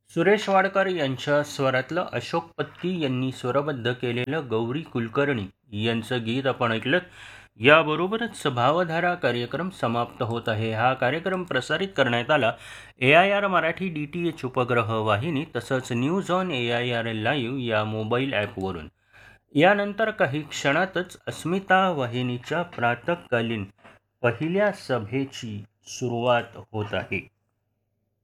सुरेश वाडकर यांच्या स्वरातलं अशोक पत्की यांनी स्वरबद्ध केलेलं गौरी कुलकर्णी यांचं गीत आपण ऐकलं. याबरोबरच भावधारा कार्यक्रम समाप्त होत आहे. हा कार्यक्रम प्रसारित करण्यात आला AIR मराठी DTH उपग्रह वाहिनी तसंच न्यूज ऑन AIR लाईव्ह या मोबाईल ॲपवरून. यानंतर काही क्षणातच अस्मिता वाहिनीच्या प्रातःकालीन पहिल्या सभेची सुरुवात होत आहे.